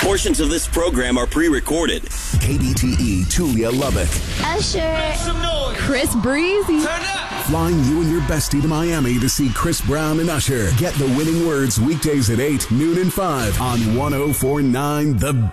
Portions of this program are pre-recorded. KBTE Tulia Lubbock. Usher. Chris Breezy. Flying you and your bestie to Miami to see Chris Brown and Usher. Get the winning words weekdays at 8, noon, and 5 on 104.9 The